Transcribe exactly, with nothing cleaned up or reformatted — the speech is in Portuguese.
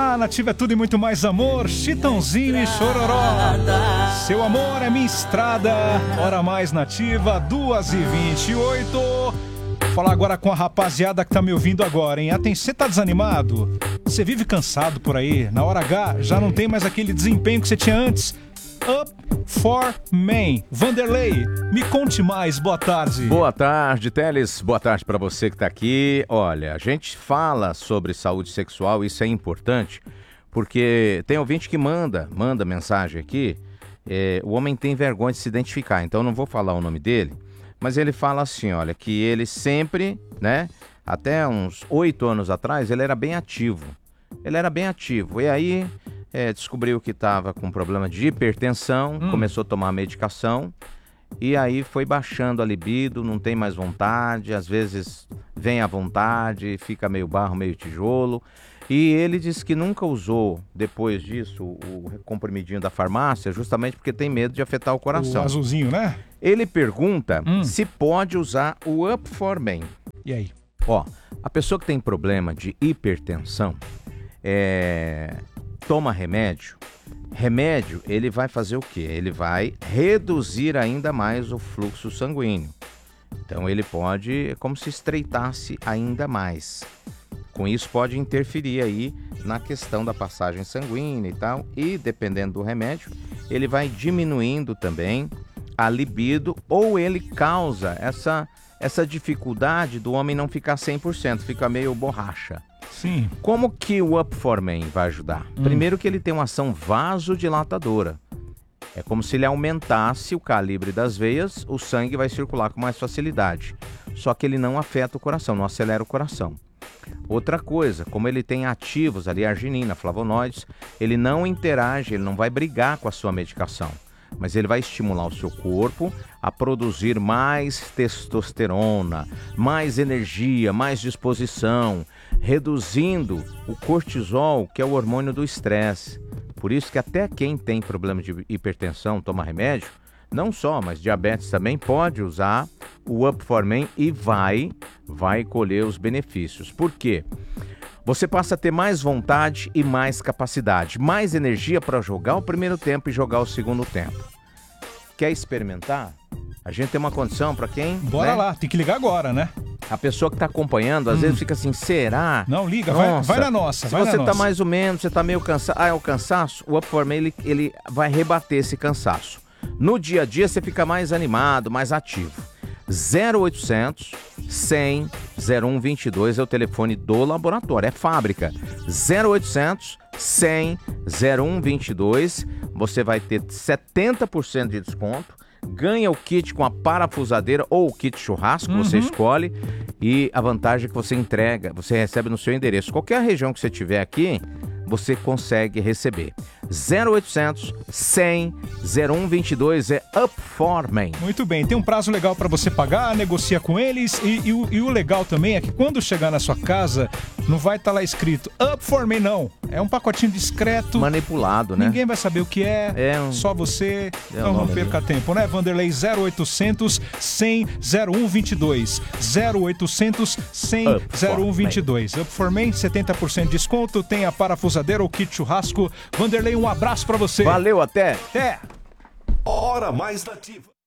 Na Nativa é tudo e muito mais amor, Chitãozinho e Chororó. Seu amor é minha estrada, hora mais Nativa, duas e vinte e oito. Vou falar agora com a rapaziada que tá me ouvindo agora, hein? Atenção, você tá desanimado? Você vive cansado por aí? Na hora H já não tem mais aquele desempenho que você tinha antes? Up for Man. Vanderlei, me conte mais, boa tarde. Boa tarde, Teles, boa tarde para você que tá aqui. Olha, a gente fala sobre saúde sexual, isso é importante, porque tem ouvinte que manda, manda mensagem aqui, é, o homem tem vergonha de se identificar, então eu não vou falar o nome dele, mas ele fala assim, olha, que ele sempre, né, até uns oito anos atrás, ele era bem ativo, ele era bem ativo, e aí... É, descobriu que estava com problema de hipertensão, hum. começou a tomar medicação e aí foi baixando a libido, não tem mais vontade, às vezes vem à vontade, fica meio barro, meio tijolo. E ele disse que nunca usou, depois disso, o comprimidinho da farmácia, justamente porque tem medo de afetar o coração. O azulzinho, né? Ele pergunta hum. se pode usar o Up for Man. E aí? Ó, a pessoa que tem problema de hipertensão, é... toma remédio, remédio ele vai fazer o quê? Ele vai reduzir ainda mais o fluxo sanguíneo. Então ele pode, é como se estreitasse ainda mais. Com isso pode interferir aí na questão da passagem sanguínea e tal. E dependendo do remédio, ele vai diminuindo também a libido ou ele causa essa, essa dificuldade do homem não ficar cem por cento, fica meio borracha. Sim. Como que o Up for Man vai ajudar? Hum. Primeiro que ele tem uma ação vasodilatadora. É como se ele aumentasse o calibre das veias, o sangue vai circular com mais facilidade. Só que ele não afeta o coração, não acelera o coração. Outra coisa, como ele tem ativos ali, arginina, flavonoides, ele não interage, ele não vai brigar com a sua medicação. Mas ele vai estimular o seu corpo a produzir mais testosterona, mais energia, mais disposição, reduzindo o cortisol, que é o hormônio do estresse. Por isso que até quem tem problema de hipertensão, toma remédio, não só, mas diabetes também, pode usar o Up for Man e vai, vai colher os benefícios. Por quê? Você passa a ter mais vontade e mais capacidade, mais energia para jogar o primeiro tempo e jogar o segundo tempo. Quer experimentar? A gente tem uma condição para quem... Bora né? lá, tem que ligar agora, né? A pessoa que está acompanhando, às hum. vezes fica assim, será? Não, liga, vai, vai na nossa. Se vai você na está nossa. mais ou menos, você está meio cansado, ah, é o cansaço, o Up for Man, ele, ele vai rebater esse cansaço. No dia a dia você fica mais animado, mais ativo. zero oitocentos, cem, zero um vinte e dois é o telefone do laboratório, é fábrica. zero oitocentos, cem, zero um vinte e dois, você vai ter setenta por cento de desconto, ganha o kit com a parafusadeira ou o kit churrasco, uhum. você escolhe, e a vantagem é que você entrega, você recebe no seu endereço. Qualquer região que você tiver aqui, você consegue receber. zero oitocentos, cem, zero um vinte e dois é Up for Man. Muito bem, tem um prazo legal para você pagar, negocia com eles e, e, o, e o legal também é que quando chegar na sua casa, não vai estar tá lá escrito Up for Man não. É um pacotinho discreto. Manipulado, né? Ninguém vai saber o que é, é um... só você. É então não perca tempo, né, Vanderlei? zero oitocentos, cem, zero um vinte e dois. zero oitocentos, cem, zero um vinte e dois. Up for Man, setenta por cento de desconto, tem a parafusadeira ou kit churrasco. Vanderlei, um abraço pra você. Valeu, até. Até. Hora mais Nativa.